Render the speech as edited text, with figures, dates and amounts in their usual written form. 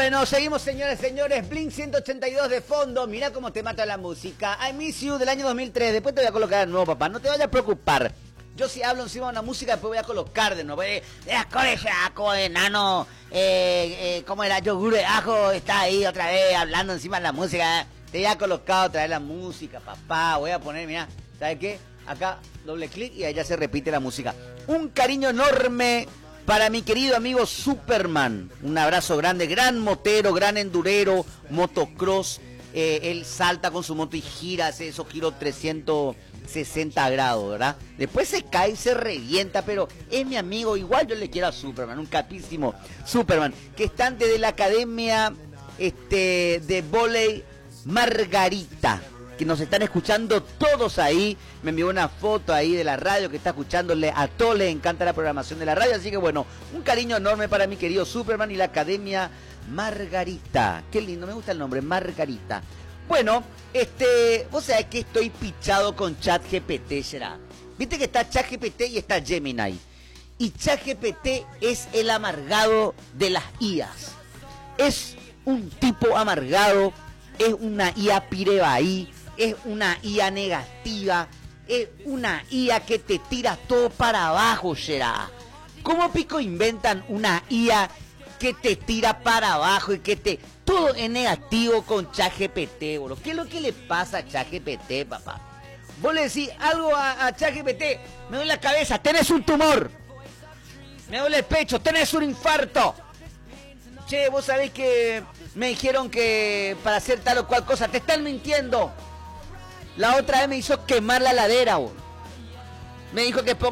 Bueno, seguimos, señores, Blink 182 de fondo. Mira cómo te mata la música. I Miss You del año 2003. Después te voy a colocar de nuevo, papá. No te vayas a preocupar. Yo si hablo encima de una música, después voy a colocar de nuevo. Ajo, enano. ¿Cómo era? Yogur de ajo. Está ahí otra vez hablando encima de la música. Te voy a colocar otra vez la música, papá. Voy a poner, mira, ¿sabes qué? Acá, doble clic y ahí ya se repite la música. Un cariño enorme para mi querido amigo Superman. Un abrazo grande, gran motero, gran endurero, motocross. Él salta con su moto y gira, hace esos giros 360 grados, ¿verdad? Después se cae y se revienta, pero es mi amigo. Igual yo le quiero a Superman, un capísimo Superman, que están desde la academia de vóley Margarita, que nos están escuchando todos ahí. Me envió una foto ahí de la radio que está escuchándole. A todos les encanta la programación de la radio, así que bueno, un cariño enorme para mi querido Superman y la Academia Margarita. Qué lindo, me gusta el nombre, Margarita. Bueno, vos sabés que estoy pichado con ChatGPT, será. Viste que está ChatGPT y está Gemini. Y ChatGPT es el amargado de las IAs. Es un tipo amargado, es una IA pirebaí, es una IA negativa, es una IA que te tira todo para abajo, será. ¿Cómo pico inventan una IA que te tira para abajo y que te... todo es negativo con ChatGPT, bro? ¿Qué es lo que le pasa a ChatGPT, papá? Vos le decís algo a ChatGPT, me duele la cabeza, tenés un tumor. Me duele el pecho, tenés un infarto. Che, vos sabés que me dijeron que para hacer tal o cual cosa, te están mintiendo. La otra vez me hizo quemar la ladera, bro. Me dijo que